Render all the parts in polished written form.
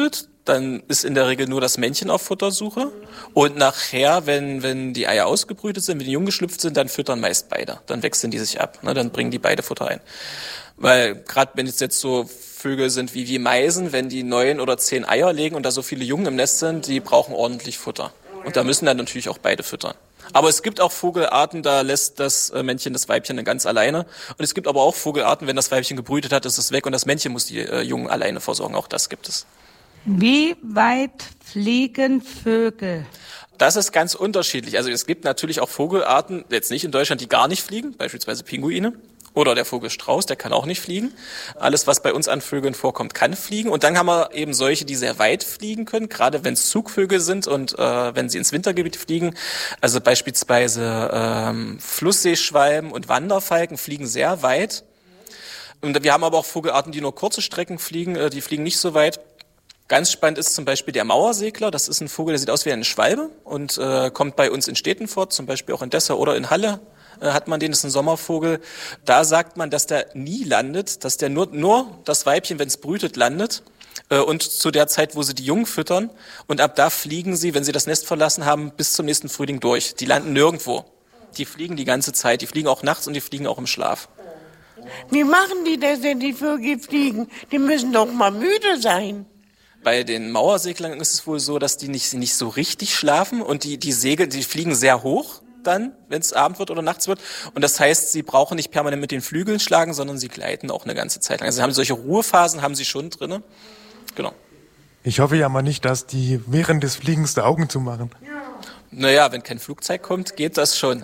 brütet, dann ist in der Regel nur das Männchen auf Futtersuche. Und nachher, wenn die Eier ausgebrütet sind, wenn die Jungen geschlüpft sind, dann füttern meist beide. Dann wechseln die sich ab. Ne? Dann bringen die beide Futter ein. Weil gerade wenn es jetzt so Vögel sind wie Meisen, wenn die 9 oder 10 Eier legen und da so viele Jungen im Nest sind, die brauchen ordentlich Futter. Und da müssen dann natürlich auch beide füttern. Aber es gibt auch Vogelarten, da lässt das Männchen das Weibchen dann ganz alleine. Und es gibt aber auch Vogelarten, wenn das Weibchen gebrütet hat, ist es weg und das Männchen muss die Jungen alleine versorgen. Auch das gibt es. Wie weit fliegen Vögel? Das ist ganz unterschiedlich. Also es gibt natürlich auch Vogelarten, jetzt nicht in Deutschland, die gar nicht fliegen, beispielsweise Pinguine. Oder der Vogelstrauß, der kann auch nicht fliegen. Alles, was bei uns an Vögeln vorkommt, kann fliegen. Und dann haben wir eben solche, die sehr weit fliegen können, gerade wenn es Zugvögel sind und wenn sie ins Wintergebiet fliegen. Also beispielsweise Flussseeschwalben und Wanderfalken fliegen sehr weit. Und wir haben aber auch Vogelarten, die nur kurze Strecken fliegen, die fliegen nicht so weit. Ganz spannend ist zum Beispiel der Mauersegler. Das ist ein Vogel, der sieht aus wie eine Schwalbe und kommt bei uns in Städten vor, zum Beispiel auch in Dessau oder in Halle. Hat man den, das ist ein Sommervogel. Da sagt man, dass der nie landet, dass der nur das Weibchen, wenn es brütet, landet. Und zu der Zeit, wo sie die Jungen füttern. Und ab da fliegen sie, wenn sie das Nest verlassen haben, bis zum nächsten Frühling durch. Die landen nirgendwo. Die fliegen die ganze Zeit. Die fliegen auch nachts und die fliegen auch im Schlaf. Wie machen die das, wenn die Vögel fliegen? Die müssen doch mal müde sein. Bei den Mauerseglern ist es wohl so, dass die nicht so richtig schlafen und die Segel, die fliegen sehr hoch dann, wenn es Abend wird oder nachts wird. Und das heißt, sie brauchen nicht permanent mit den Flügeln schlagen, sondern sie gleiten auch eine ganze Zeit lang. Also haben solche Ruhephasen haben sie schon drinne. Genau. Ich hoffe ja mal nicht, dass die während des Fliegens die Augen zumachen. Naja, wenn kein Flugzeug kommt, geht das schon.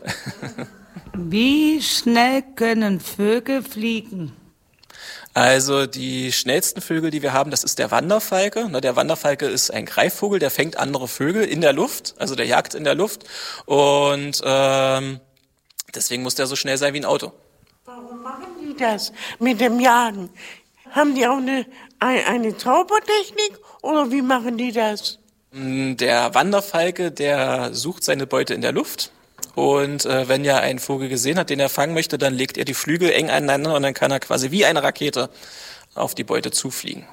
Wie schnell können Vögel fliegen? Also die schnellsten Vögel, die wir haben, das ist der Wanderfalke. Der Wanderfalke ist ein Greifvogel, der fängt andere Vögel in der Luft, also der jagt in der Luft. Und deswegen muss der so schnell sein wie ein Auto. Warum machen die das mit dem Jagen? Haben die auch eine Zaubertechnik oder wie machen die das? Der Wanderfalke, der sucht seine Beute in der Luft. Und wenn er einen Vogel gesehen hat, den er fangen möchte, dann legt er die Flügel eng aneinander und dann kann er quasi wie eine Rakete auf die Beute zufliegen.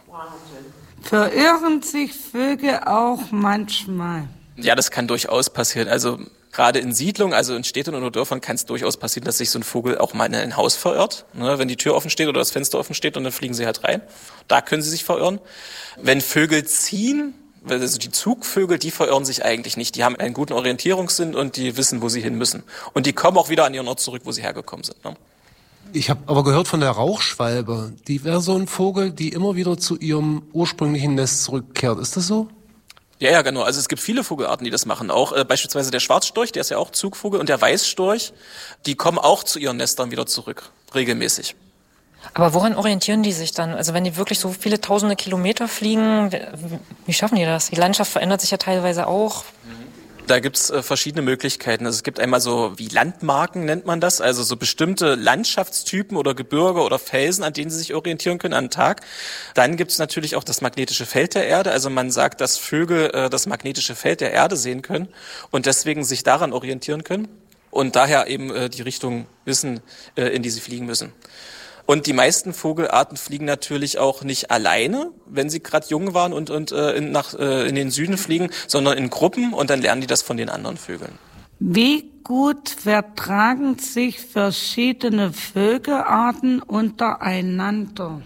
Verirren sich Vögel auch manchmal? Ja, das kann durchaus passieren. Also gerade in Siedlungen, also in Städten oder Dörfern kann es durchaus passieren, dass sich so ein Vogel auch mal in ein Haus verirrt. Ne, wenn die Tür offen steht oder das Fenster offen steht und dann fliegen sie halt rein. Da können sie sich verirren. Wenn Vögel ziehen, also die Zugvögel, die verirren sich eigentlich nicht. Die haben einen guten Orientierungssinn und die wissen, wo sie hin müssen. Und die kommen auch wieder an ihren Ort zurück, wo sie hergekommen sind. Ne? Ich habe aber gehört von der Rauchschwalbe. Die wäre so ein Vogel, die immer wieder zu ihrem ursprünglichen Nest zurückkehrt. Ist das so? Ja, genau. Also es gibt viele Vogelarten, die das machen. Auch beispielsweise der Schwarzstorch, der ist ja auch Zugvogel, und der Weißstorch, die kommen auch zu ihren Nestern wieder zurück, regelmäßig. Aber woran orientieren die sich dann? Also wenn die wirklich so viele tausende Kilometer fliegen, wie schaffen die das? Die Landschaft verändert sich ja teilweise auch. Da gibt's verschiedene Möglichkeiten. Also es gibt einmal so wie Landmarken, nennt man das, also so bestimmte Landschaftstypen oder Gebirge oder Felsen, an denen sie sich orientieren können an den Tag. Dann gibt's natürlich auch das magnetische Feld der Erde. Also man sagt, dass Vögel das magnetische Feld der Erde sehen können und deswegen sich daran orientieren können und daher eben die Richtung wissen, in die sie fliegen müssen. Und die meisten Vogelarten fliegen natürlich auch nicht alleine, wenn sie gerade jung waren und in den Süden fliegen, sondern in Gruppen und dann lernen die das von den anderen Vögeln. Wie gut vertragen sich verschiedene Vogelarten untereinander?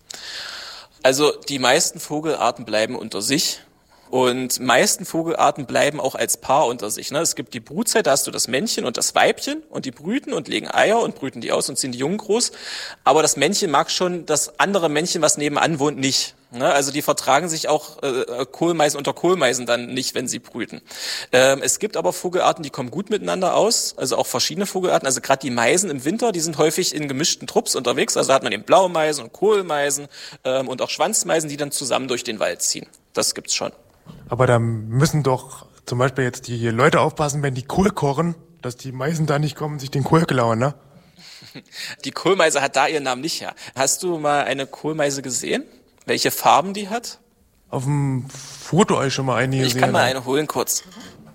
Also die meisten Vogelarten bleiben unter sich. Und meisten Vogelarten bleiben auch als Paar unter sich. Ne? Es gibt die Brutzeit, da hast du das Männchen und das Weibchen und die brüten und legen Eier und brüten die aus und ziehen die Jungen groß. Aber das Männchen mag schon das andere Männchen, was nebenan wohnt, nicht. Ne? Also die vertragen sich auch Kohlmeisen unter Kohlmeisen dann nicht, wenn sie brüten. Es gibt aber Vogelarten, die kommen gut miteinander aus, also auch verschiedene Vogelarten. Also gerade die Meisen im Winter, die sind häufig in gemischten Trupps unterwegs. Also hat man eben Blaumeisen und Kohlmeisen und auch Schwanzmeisen, die dann zusammen durch den Wald ziehen. Das gibt's schon. Aber da müssen doch zum Beispiel jetzt die Leute aufpassen, wenn die Kohl kochen, dass die Meisen da nicht kommen und sich den Kohl klauen, ne? Die Kohlmeise hat da ihren Namen nicht her. Hast du mal eine Kohlmeise gesehen? Welche Farben die hat? Auf dem Foto habe ich schon mal eine gesehen. Ich kann mal eine holen kurz.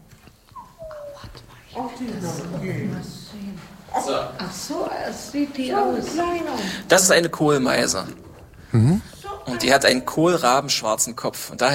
Ach so, sieht die aus. Das ist eine Kohlmeise. Mhm. Und die hat einen kohlrabenschwarzen Kopf. Und daher